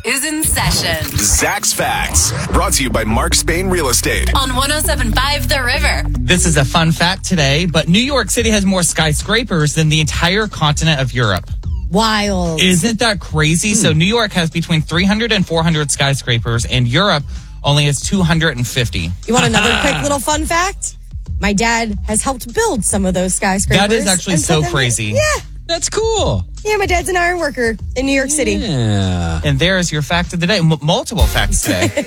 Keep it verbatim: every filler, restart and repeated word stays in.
is in session. Zach's Facts, brought to you by Mark Spain Real Estate. On one oh seven point five The River. This is a fun fact today, but New York City has more skyscrapers than the entire continent of Europe. Wild. Isn't that crazy? Hmm. So New York has between three hundred and four hundred skyscrapers, and Europe only has two hundred fifty. You want another quick little fun fact? My dad has helped build some of those skyscrapers. That is actually so crazy. Yeah. That's cool. Yeah, my dad's an iron worker in New York City. Yeah. And there's your fact of the day. M- multiple facts today.